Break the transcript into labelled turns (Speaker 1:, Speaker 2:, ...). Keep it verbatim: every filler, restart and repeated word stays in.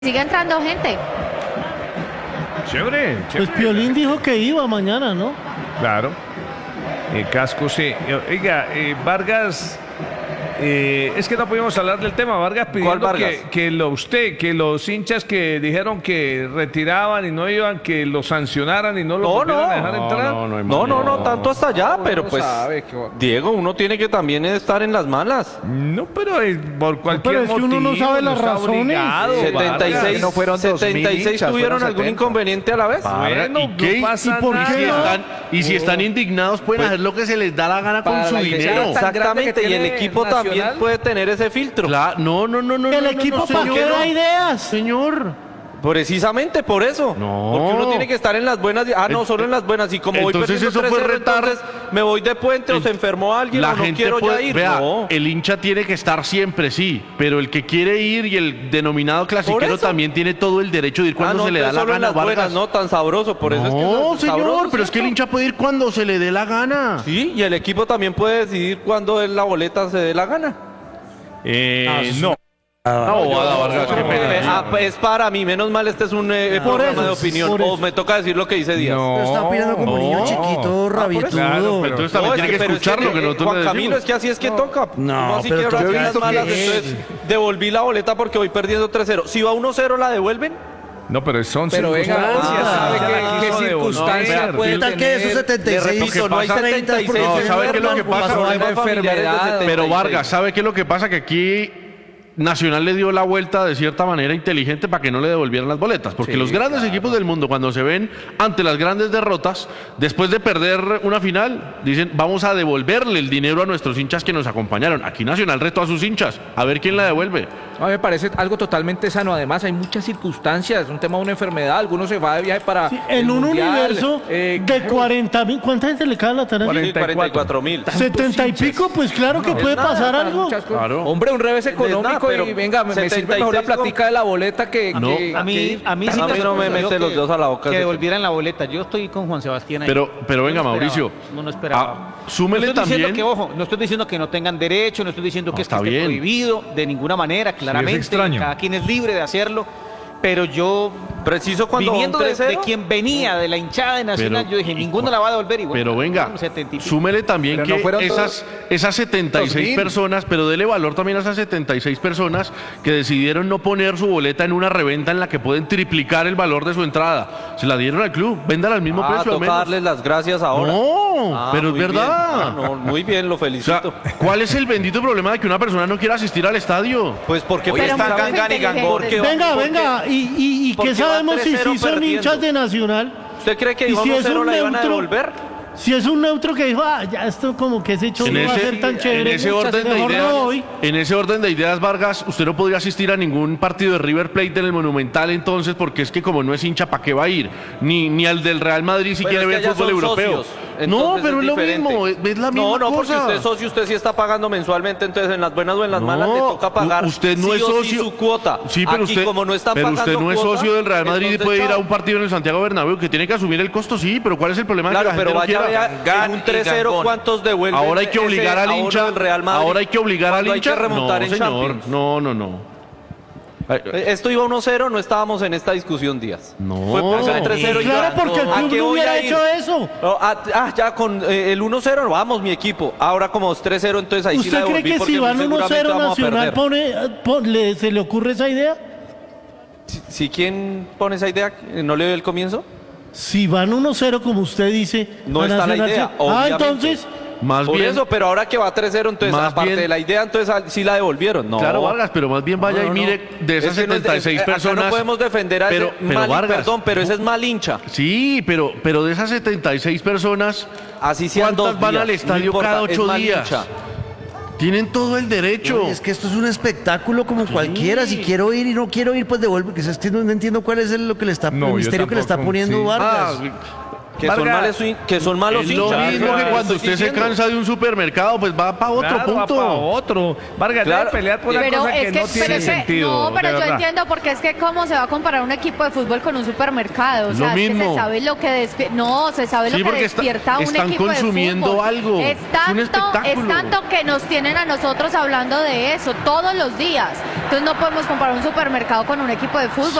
Speaker 1: Sigue entrando gente.
Speaker 2: Chévere, chévere.
Speaker 3: Pues Piolín dijo que iba mañana, ¿no?
Speaker 2: Claro. Eh, Casco, sí. Oiga, eh, Vargas, eh, es que no pudimos hablar del tema. Vargas pidiendo
Speaker 4: Vargas?
Speaker 2: que, que lo usted, que los hinchas que dijeron que retiraban y no iban, que lo sancionaran y no lo
Speaker 4: No,
Speaker 2: volvieran
Speaker 4: no.
Speaker 2: a dejar entrar.
Speaker 4: No, no, no, tanto hasta allá, pero pues, Diego, uno tiene que también estar en las malas.
Speaker 2: No, pero eh, por cualquier
Speaker 3: pero es que uno no
Speaker 2: motivo,
Speaker 3: sabe las
Speaker 2: está
Speaker 3: razones.
Speaker 2: obligado,
Speaker 4: setenta y seis,
Speaker 2: Vargas.
Speaker 5: no fueron dos mil
Speaker 4: setenta y seis
Speaker 5: hinchas,
Speaker 4: tuvieron
Speaker 5: fueron
Speaker 4: algún
Speaker 5: setenta.
Speaker 4: inconveniente a la vez.
Speaker 2: Bueno,
Speaker 6: ¿Y qué?
Speaker 2: no pasa
Speaker 3: ¿Y por
Speaker 2: nada.
Speaker 3: qué
Speaker 6: Si
Speaker 3: no?
Speaker 6: están- y si están indignados, pueden hacer lo que se les da la gana con
Speaker 5: Para
Speaker 6: su
Speaker 5: la iglesia
Speaker 6: dinero.
Speaker 5: tan grande
Speaker 4: Exactamente,
Speaker 5: que
Speaker 4: y el
Speaker 5: tiene
Speaker 4: equipo
Speaker 5: Nacional.
Speaker 4: también puede tener ese filtro.
Speaker 6: Claro, no, no, no, no.
Speaker 3: El
Speaker 6: no,
Speaker 3: equipo
Speaker 6: no, no,
Speaker 3: para
Speaker 6: señor,
Speaker 3: que
Speaker 6: no.
Speaker 3: da ideas.
Speaker 6: Señor.
Speaker 4: Precisamente por eso.
Speaker 6: No.
Speaker 4: Porque uno tiene que estar en las buenas. Ah, no,
Speaker 6: Ent-
Speaker 4: solo en las buenas. Y como voy
Speaker 6: entonces
Speaker 4: perdiendo
Speaker 6: eso fue
Speaker 4: tres cero,
Speaker 6: retar-
Speaker 4: entonces me voy de puente o
Speaker 6: El-
Speaker 4: se enfermó alguien
Speaker 6: La
Speaker 4: o no
Speaker 6: gente
Speaker 4: quiero
Speaker 6: puede,
Speaker 4: ya ir.
Speaker 6: vea,
Speaker 4: No.
Speaker 6: el hincha tiene que estar siempre, sí, pero el que quiere ir y el denominado clasiquero
Speaker 4: eso.
Speaker 6: también tiene todo el derecho de ir
Speaker 4: Ah,
Speaker 6: cuando
Speaker 4: no,
Speaker 6: se le da
Speaker 4: entonces
Speaker 6: la
Speaker 4: solo en
Speaker 6: gana,
Speaker 4: las buenas,
Speaker 6: Vargas.
Speaker 4: no tan sabroso. Por eso es que
Speaker 6: No,
Speaker 4: es
Speaker 6: señor,
Speaker 4: sabroso,
Speaker 6: pero es que el
Speaker 4: ¿cierto?
Speaker 6: hincha puede ir cuando se le dé la gana.
Speaker 4: Sí, y el equipo también puede decidir cuándo es la boleta se dé la gana.
Speaker 2: Eh, no.
Speaker 6: No, Ada Vargas, qué pena.
Speaker 4: Ah, pues es para mí, menos mal este es un eh,
Speaker 3: Por
Speaker 4: programa
Speaker 3: eso,
Speaker 4: de opinión.
Speaker 3: por
Speaker 4: O
Speaker 3: eso.
Speaker 4: me toca decir lo que dice Díaz.
Speaker 2: No.
Speaker 5: Pero está opinando como
Speaker 6: no.
Speaker 5: niño chiquito, rabietudo.
Speaker 2: Claro, pero-
Speaker 6: Entonces también
Speaker 4: No,
Speaker 6: tiene
Speaker 4: es
Speaker 6: que
Speaker 4: pero
Speaker 6: escuchar
Speaker 4: es
Speaker 6: lo que
Speaker 4: eh,
Speaker 6: nosotros
Speaker 4: Juan
Speaker 6: le
Speaker 4: Camilo,
Speaker 6: decimos.
Speaker 4: es que así es que toca.
Speaker 5: No,
Speaker 4: ¿Cómo así
Speaker 5: pero
Speaker 4: que
Speaker 5: tú-
Speaker 4: ahora
Speaker 5: yo he
Speaker 4: las
Speaker 5: visto
Speaker 4: malas,
Speaker 5: que-
Speaker 4: entonces devolví la boleta porque voy perdiendo tres cero. Si va uno cero, ¿la devuelven?
Speaker 2: No, pero son
Speaker 5: Pero venga,
Speaker 2: circunstancias.
Speaker 5: ¿sabe
Speaker 2: Ya
Speaker 5: qué-
Speaker 2: la
Speaker 5: qué
Speaker 2: quiso
Speaker 5: circunstancia
Speaker 2: devolver.
Speaker 5: puede
Speaker 4: ¿Qué
Speaker 5: ¿Qué tal que esos
Speaker 4: tener?
Speaker 5: setenta y
Speaker 4: Le
Speaker 5: seis
Speaker 4: repito, no hay
Speaker 5: son treinta
Speaker 4: setenta y seis,
Speaker 6: No, ¿sabe qué es lo que pasa?
Speaker 4: Problemas
Speaker 5: Una
Speaker 4: familiares de
Speaker 5: enfermedad.
Speaker 4: setenta y
Speaker 6: Pero
Speaker 4: seis.
Speaker 6: Vargas, ¿sabe qué es lo que pasa? Que aquí Nacional le dio la vuelta de cierta manera inteligente para que no le devolvieran las boletas. Porque
Speaker 5: Sí,
Speaker 6: los grandes
Speaker 5: claro.
Speaker 6: equipos del mundo, cuando se ven ante las grandes derrotas, después de perder una final, dicen, vamos a devolverle el dinero a nuestros hinchas que nos acompañaron. Aquí Nacional retó a sus hinchas, a ver quién la devuelve.
Speaker 5: A mí me parece algo totalmente sano. Además, hay muchas circunstancias. Un tema de una enfermedad. Algunos se va de viaje para.
Speaker 3: Sí,
Speaker 5: el
Speaker 3: en un
Speaker 5: mundial,
Speaker 3: universo
Speaker 5: eh,
Speaker 3: de
Speaker 5: claro.
Speaker 3: cuarenta mil, ¿cuánta gente le cae a la tarea?
Speaker 4: Sí, cuarenta y cuatro mil.
Speaker 3: setenta y pico, pues claro que
Speaker 5: Es
Speaker 3: puede
Speaker 5: nada
Speaker 3: pasar
Speaker 5: para
Speaker 3: algo.
Speaker 5: muchas cosas.
Speaker 6: Claro.
Speaker 5: Hombre, un revés
Speaker 4: nada,
Speaker 5: económico
Speaker 4: pero
Speaker 5: y venga, me, me sirve
Speaker 4: setenta y
Speaker 5: mejor la
Speaker 4: seis con-
Speaker 5: platica de la boleta que.
Speaker 6: No.
Speaker 5: que-
Speaker 7: A mí, a mí sí
Speaker 4: A mí no me
Speaker 7: sorprendió
Speaker 4: mete los
Speaker 7: que-
Speaker 4: dedos a la boca
Speaker 7: Que
Speaker 4: ese
Speaker 7: devolvieran la boleta. Yo estoy con Juan Sebastián ahí.
Speaker 6: Pero, pero venga,
Speaker 7: No lo esperaba,
Speaker 6: Mauricio,
Speaker 7: No lo esperaba.
Speaker 6: ah, súmele
Speaker 7: no estoy diciendo
Speaker 6: también-
Speaker 7: que, ojo, no estoy diciendo que no tengan derecho, no estoy diciendo
Speaker 6: No,
Speaker 7: que, es que
Speaker 6: está
Speaker 7: esté
Speaker 6: bien.
Speaker 7: prohibido de ninguna manera, claramente.
Speaker 2: extraño.
Speaker 7: Cada quien es libre de hacerlo. Pero yo,
Speaker 4: Preciso cuando
Speaker 7: viniendo
Speaker 4: va un
Speaker 7: de,
Speaker 4: tres
Speaker 7: de
Speaker 4: cero.
Speaker 7: quien venía, de la hinchada de Nacional,
Speaker 6: Pero-
Speaker 7: yo dije, ninguno la va a devolver. Y bueno,
Speaker 6: Pero venga,
Speaker 7: fueron setenta y pico.
Speaker 6: súmele también
Speaker 5: Pero no
Speaker 6: que
Speaker 5: fueron
Speaker 6: esas, esas setenta y seis
Speaker 5: dos mil.
Speaker 6: personas, pero dele valor también a esas setenta y seis personas que decidieron no poner su boleta en una reventa en la que pueden triplicar el valor de su entrada. Se la dieron al club, véndala al mismo
Speaker 4: Ah,
Speaker 6: precio. al
Speaker 4: toca
Speaker 6: menos.
Speaker 4: darles las gracias ahora.
Speaker 6: No,
Speaker 4: Ah,
Speaker 6: pero es
Speaker 4: muy bien.
Speaker 6: verdad.
Speaker 4: Ah, no, muy bien, lo
Speaker 6: O sea,
Speaker 4: felicito.
Speaker 6: ¿cuál es el bendito problema de que una persona no quiera asistir al estadio?
Speaker 4: Pues porque
Speaker 1: Pero
Speaker 4: están
Speaker 1: mucha
Speaker 4: gangan y
Speaker 1: gente
Speaker 4: gangón.
Speaker 1: inteligente.
Speaker 3: Venga, venga, y, y, y
Speaker 4: porque
Speaker 3: qué
Speaker 4: va
Speaker 3: sabemos si,
Speaker 4: tres cero
Speaker 3: si son
Speaker 4: perdiendo.
Speaker 3: hinchas de Nacional.
Speaker 4: ¿Usted cree que
Speaker 3: Y
Speaker 4: iba
Speaker 3: si
Speaker 4: uno
Speaker 3: es
Speaker 4: cero
Speaker 3: un
Speaker 4: la iban a
Speaker 3: neutro,
Speaker 4: devolver?
Speaker 3: Si es un neutro que dijo, ah, ya esto como que ese hecho
Speaker 6: En
Speaker 3: no va a
Speaker 6: ese,
Speaker 3: ser tan
Speaker 6: en
Speaker 3: chévere.
Speaker 6: ese
Speaker 3: muchas,
Speaker 6: orden de
Speaker 3: mejor
Speaker 6: ideas,
Speaker 3: no voy.
Speaker 6: en ese orden de ideas, Vargas, usted no podría asistir a ningún partido de River Plate en el Monumental entonces, porque es que como no es hincha, ¿para qué va a ir? Ni, ni al del Real Madrid si
Speaker 4: Pero
Speaker 6: quiere
Speaker 4: es que
Speaker 6: ver
Speaker 4: allá
Speaker 6: fútbol
Speaker 4: son
Speaker 6: europeo.
Speaker 4: socios,
Speaker 6: No,
Speaker 4: entonces
Speaker 6: pero es, lo
Speaker 4: diferente.
Speaker 6: mismo, es, es la misma
Speaker 4: No, no,
Speaker 6: cosa.
Speaker 4: porque usted es socio, usted sí está pagando mensualmente, entonces en las buenas o en las
Speaker 6: No,
Speaker 4: malas le toca pagar
Speaker 6: u- usted no
Speaker 4: sí
Speaker 6: es
Speaker 4: o sí
Speaker 6: socio.
Speaker 4: su cuota.
Speaker 6: Sí, pero
Speaker 4: Aquí,
Speaker 6: usted,
Speaker 4: como no están
Speaker 6: pero
Speaker 4: pagando
Speaker 6: usted no es
Speaker 4: cuota,
Speaker 6: socio del Real Madrid y
Speaker 4: entonces,
Speaker 6: puede ir a
Speaker 4: chao.
Speaker 6: un partido en el Santiago Bernabéu que tiene que asumir el costo, sí, pero ¿cuál es el problema? de
Speaker 4: Claro,
Speaker 6: que la
Speaker 4: pero
Speaker 6: gente no
Speaker 4: vaya,
Speaker 6: quiera?
Speaker 4: vea, en un tres cero, ¿cuántos devuelven?
Speaker 6: Ahora hay que obligar
Speaker 4: ese
Speaker 6: al
Speaker 4: ahorro
Speaker 6: hincha.
Speaker 4: del Real Madrid
Speaker 6: Ahora hay que obligar al
Speaker 4: cuando
Speaker 6: hincha.
Speaker 4: Hay que remontar
Speaker 6: no,
Speaker 4: en
Speaker 6: señor,
Speaker 4: Champions.
Speaker 6: no, no, no. Ay,
Speaker 4: Eh, Esto iba uno cero, no estábamos en esta discusión, Díaz.
Speaker 6: No.
Speaker 4: Fue por ser tres cero y
Speaker 3: Claro,
Speaker 4: ya.
Speaker 3: porque el
Speaker 4: ¿A
Speaker 3: club
Speaker 4: qué
Speaker 3: no
Speaker 4: voy
Speaker 3: hubiera
Speaker 4: a ir?
Speaker 3: hecho eso.
Speaker 4: No, ah, ah, ya con eh, el uno cero, vamos, mi equipo. Ahora como tres cero, entonces ahí sí la
Speaker 3: ¿Usted cree
Speaker 4: devolví
Speaker 3: que
Speaker 4: porque
Speaker 3: si
Speaker 4: muy
Speaker 3: van uno
Speaker 4: seguramente
Speaker 3: cero
Speaker 4: vamos a
Speaker 3: Nacional
Speaker 4: perder.
Speaker 3: pone, eh, pon- le- se le ocurre esa idea?
Speaker 4: ¿Sí, quién pone esa idea? ¿No le doy el comienzo?
Speaker 3: Si van uno cero como usted dice,
Speaker 4: No
Speaker 3: a
Speaker 4: está la
Speaker 3: Nacional
Speaker 4: idea,
Speaker 3: se- Ah,
Speaker 4: obviamente.
Speaker 3: entonces,
Speaker 6: Más
Speaker 4: Por
Speaker 6: bien,
Speaker 4: eso, pero ahora que va tres cero, entonces
Speaker 6: Más
Speaker 4: aparte
Speaker 6: bien-
Speaker 4: de la idea, entonces ah, sí la devolvieron. No.
Speaker 6: claro, Vargas, pero más bien vaya
Speaker 4: No, no,
Speaker 6: y mire
Speaker 4: no.
Speaker 6: de esas
Speaker 4: Es que no es de-
Speaker 6: setenta y seis
Speaker 4: eh, acá
Speaker 6: personas.
Speaker 4: no podemos defender a
Speaker 6: pero,
Speaker 4: ese
Speaker 6: pero
Speaker 4: mal,
Speaker 6: Vargas,
Speaker 4: perdón, pero ese es mal hincha.
Speaker 6: Sí, pero, pero de esas setenta y seis personas,
Speaker 4: Así sean
Speaker 6: ¿cuántas
Speaker 4: dos
Speaker 6: van
Speaker 4: días,
Speaker 6: al
Speaker 4: no
Speaker 6: estadio
Speaker 4: importa,
Speaker 6: cada
Speaker 4: es
Speaker 6: ocho
Speaker 4: mal
Speaker 6: días?
Speaker 4: hincha.
Speaker 6: Tienen todo el derecho.
Speaker 5: Oye, es que esto es un espectáculo como cualquiera. Si quiero ir y no quiero ir, pues devuelve. Que es que no, no entiendo cuál es el- lo que le está,
Speaker 2: No,
Speaker 5: el
Speaker 2: yo
Speaker 5: misterio que le está
Speaker 2: tampoco,
Speaker 5: poniendo
Speaker 2: sí.
Speaker 5: Vargas.
Speaker 6: Ah,
Speaker 4: Que son,
Speaker 2: Vargas,
Speaker 4: males, que son malos
Speaker 6: Es lo
Speaker 4: hinchas.
Speaker 6: mismo
Speaker 4: eso
Speaker 6: que
Speaker 4: es lo
Speaker 6: cuando
Speaker 4: que
Speaker 6: usted
Speaker 4: estoy
Speaker 6: se
Speaker 4: diciendo.
Speaker 6: cansa de un supermercado, pues va para otro
Speaker 2: claro, va
Speaker 6: punto.
Speaker 2: pa' otro. Vargas,
Speaker 4: Claro.
Speaker 2: debe pelear por una
Speaker 1: Pero
Speaker 2: cosa
Speaker 1: es
Speaker 2: que,
Speaker 1: que,
Speaker 2: no
Speaker 1: pero
Speaker 2: tiene
Speaker 1: es que-
Speaker 2: sentido.
Speaker 1: no, pero
Speaker 2: de
Speaker 1: yo
Speaker 2: verdad.
Speaker 1: entiendo porque es que cómo se va a comparar un equipo de fútbol con un supermercado, o
Speaker 6: Lo
Speaker 1: sea, es que
Speaker 6: mismo.
Speaker 1: se sabe lo que despi- no, se sabe lo
Speaker 6: Sí,
Speaker 1: que
Speaker 6: porque está-
Speaker 1: despierta un
Speaker 6: están
Speaker 1: equipo
Speaker 6: consumiendo
Speaker 1: de fútbol.
Speaker 6: algo.
Speaker 1: Es
Speaker 6: Es un
Speaker 1: tanto,
Speaker 6: espectáculo.
Speaker 1: es tanto que nos tienen a nosotros hablando de eso todos los días. Entonces no podemos comparar un supermercado con un equipo de fútbol.